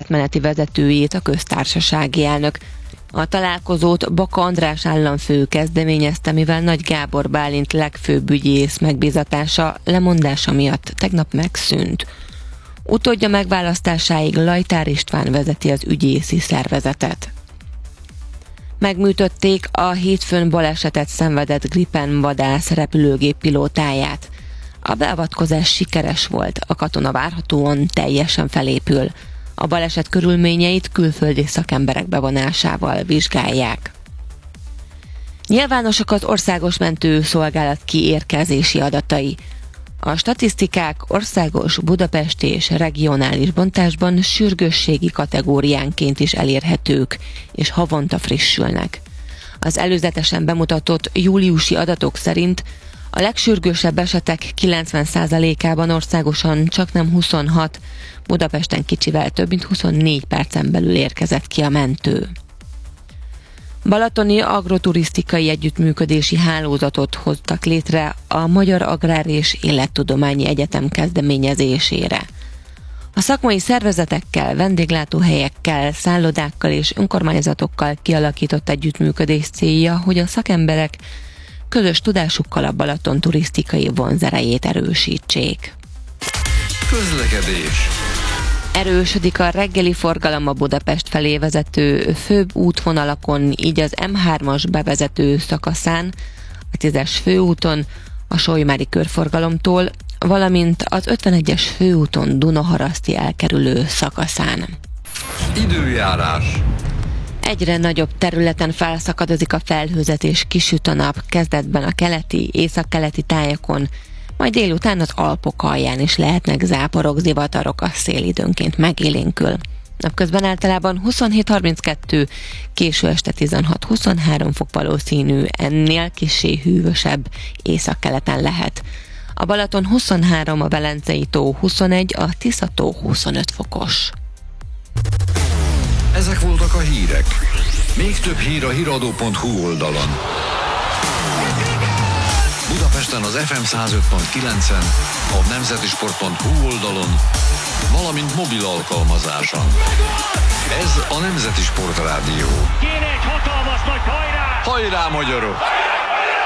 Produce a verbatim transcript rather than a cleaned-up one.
átmeneti vezetőjét a köztársasági elnök. A találkozót Baka András államfő kezdeményezte, mivel Nagy Gábor Bálint legfőbb ügyész megbízatása lemondása miatt tegnap megszűnt. Utódja megválasztásáig Lajtár István vezeti az ügyészi szervezetet. Megműtötték a hétfőn balesetet szenvedett Gripen vadász repülőgép pilótáját. A beavatkozás sikeres volt, a katona várhatóan teljesen felépül. A baleset körülményeit külföldi szakemberek bevonásával vizsgálják. Nyilvánosak az Országos Mentőszolgálat kiérkezési adatai. A statisztikák országos, budapesti és regionális bontásban sürgősségi kategóriánként is elérhetők, és havonta frissülnek. Az előzetesen bemutatott júliusi adatok szerint a legsürgősebb esetek kilencven százalékában országosan csaknem huszonhat, Budapesten kicsivel több mint huszonnégy percen belül érkezett ki a mentő. Balatoni agroturisztikai együttműködési hálózatot hoztak létre a Magyar Agrár és Élettudományi Egyetem kezdeményezésére. A szakmai szervezetekkel, vendéglátóhelyekkel, szállodákkal és önkormányzatokkal kialakított együttműködés célja, hogy a szakemberek közös tudásukkal a Balaton turisztikai vonzerejét erősítsék. Közlekedés. Erősödik a reggeli forgalom a Budapest felé vezető főbb útvonalakon, így az em hármas bevezető szakaszán, a tízes főúton, a Solymári körforgalomtól, valamint az ötvenegyes főúton Dunaharaszti elkerülő szakaszán. Időjárás. Egyre nagyobb területen felszakadozik a felhőzet és kisüt a nap, kezdetben a keleti, északkeleti tájakon, majd délután az Alpok alján is lehetnek záporok, zivatarok, a szél időnként megélénkül. Napközben általában huszonhét harminckettő, késő este tizenhat huszonhárom fok valószínű, ennél kissé hűvösebb északkeleten lehet. A Balaton huszonhárom, a Velencei tó huszonegy, a Tisza tó huszonöt fokos. Ezek voltak a hírek. Még több hír a híradó pont hu oldalon. Budapesten az ef em száz öt pont kilencen, a nemzetisport pont hu oldalon, valamint mobil alkalmazáson. Ez a Nemzeti Sport Rádió. Kéne egy hatalmas nagy hajrá! Hajrá, magyarok!